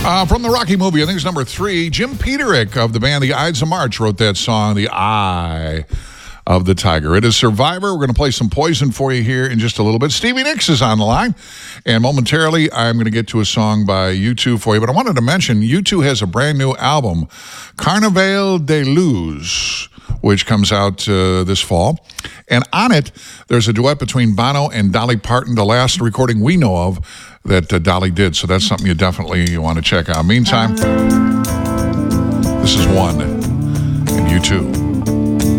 From the Rocky movie, I think it's number 3, Jim Peterick of the band The Ides of March wrote that song, The Eye of the Tiger. It is Survivor. We're going to play some Poison for you here in just a little bit. Stevie Nicks is on the line, and momentarily I'm going to get to a song by U2 for you. But I wanted to mention U2 has a brand new album, Carnaval de Luz, which comes out this fall. And on it, there's a duet between Bono and Dolly Parton, the last recording we know of that Dolly did. So that's something you definitely want to check out. Meantime, this is one, and U2.